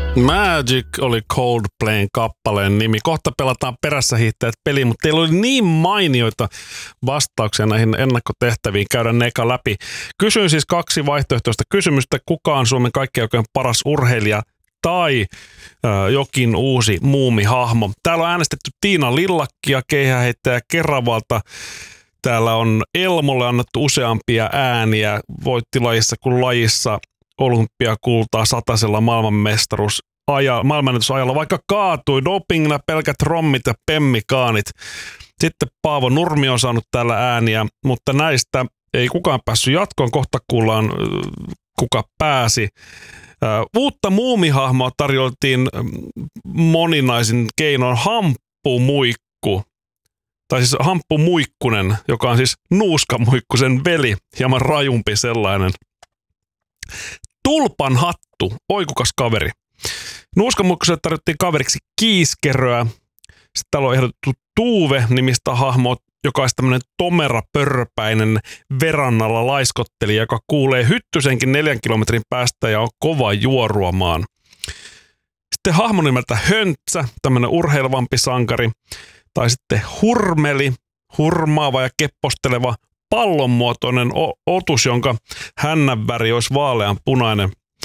Magic oli Coldplayn kappaleen nimi. Kohta pelataan perässä hiihtäjät peli, mutta teillä oli niin mainioita vastauksia näihin ennakkotehtäviin. Käydään ne eka läpi. Kysyin siis 2 vaihtoehtoista kysymystä. Kuka on Suomen kaikkien aikojen paras urheilija tai jokin uusi muumihahmo? Täällä on äänestetty Tiina Lillakkia, keihäänheittäjä Keravalta. Täällä on Elmolle annettu useampia ääniä. Voitti lajissa kuin lajissa. Olympiakultaa satasella maailmanennätysajalla, vaikka kaatui dopingina pelkät rommit ja pemmikaanit. Sitten Paavo Nurmi on saanut täällä ääniä, mutta näistä ei kukaan päässyt jatkoon. Kohta kuullaan, kuka pääsi. Uutta muumihahmoa tarjoltiin moninaisin keinoin Hamppumuikku. Tai siis Hamppumuikkunen, joka on siis Nuuskamuikkusen veli, hieman rajumpi sellainen. Tulpan hattu, oi kukas kaveri. Nuuskamuikkuselle tarjottiin kaveriksi Kiiskeröä. Sitten täällä on ehdotettu Tuuve-nimistä hahmoa, joka olisi tämmöinen tomera pörpäinen verannalla laiskottelija, joka kuulee hyttysenkin 4 kilometrin päästä ja on kova juoruamaan. Sitten hahmo nimeltä Höntsä, tämmöinen urheilevampi sankari. Tai sitten Hurmeli, hurmaava ja kepposteleva pallonmuotoinen otus, jonka hännän väri olisi vaaleanpunainen.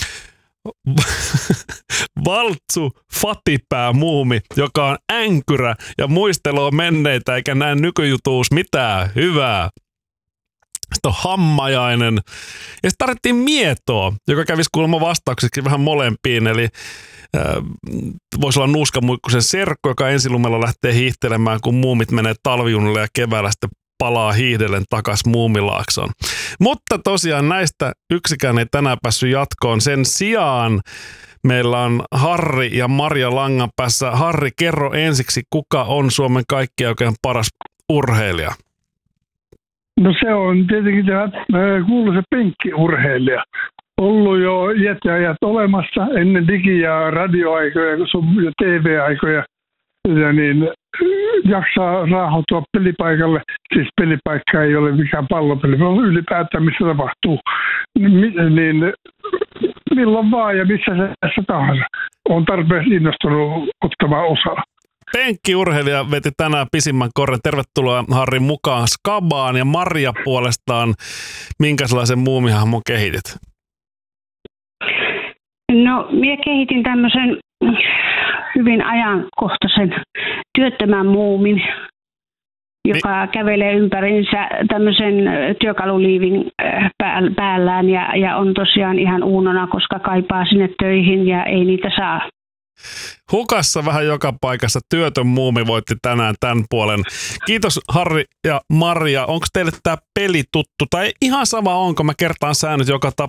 Valtsu Fatipää muumi, joka on änkyrä ja muistelee menneitä eikä näe nykyjutuus mitään hyvää. Sitten on Hammajainen. Ja sitten tarvittiin Mietoa, joka kävisi kuulemma vastaukseksi vähän molempiin. Eli voisi olla Nuuskamuikkusen serkku, joka ensilumella lähtee hiihtelemään, kun muumit menee talvijunille ja keväällä sitten palaa hiihdellen takaisin Muumilaaksoon. Mutta tosiaan näistä yksikään ei tänään päässyt jatkoon. Sen sijaan meillä on Harri ja Marja langan päässä. Harri, kerro ensiksi, kuka on Suomen kaikkien oikein paras urheilija? No se on tietenkin tämä kuuluisa penkkiurheilija. Ollut jo jättiajat olemassa ennen digi- ja radioaikoja ja TV-aikoja. Ja niin jaksaa raahautua pelipaikalle. Siis pelipaikka ei ole mikään pallopeli, vaan ylipäätään missä tapahtuu. Niin milloin vaan ja missä se tahansa. On tarpeeksi innostunut ottamaan osaa. Penkkiurheilija veti tänään pisimmän korren. Tervetuloa Harri mukaan Skabaan. Ja Maria puolestaan, minkä sellaisen muumihahmon kehitit? No, minä kehitin tämmöisen hyvin ajankohtaisen työttömän muumin, joka kävelee ympäriinsä tämmöisen työkaluliivin päällään ja on tosiaan ihan uunona, koska kaipaa sinne töihin ja ei niitä saa. Hukassa vähän joka paikassa työtön muumi voitti tänään tämän puolen. Kiitos Harri ja Maria. Onko teille tämä peli tuttu? Tai ihan sama onko, mä kertaan säännöt joka